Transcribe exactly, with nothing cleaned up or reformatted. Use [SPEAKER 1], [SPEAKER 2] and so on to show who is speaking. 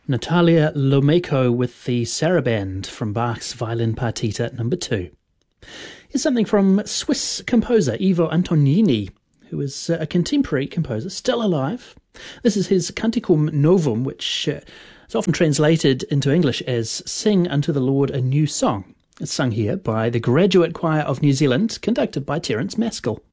[SPEAKER 1] Natalia Lomeko with the Saraband from Bach's Violin Partita number two. Here's something from Swiss composer Ivo Antonini, who is a contemporary composer, still alive. This is his Canticum Novum, which uh, is often translated into English as Sing unto the Lord a New Song. It's sung here by the Graduate Choir of New Zealand, conducted by Terence Maskell.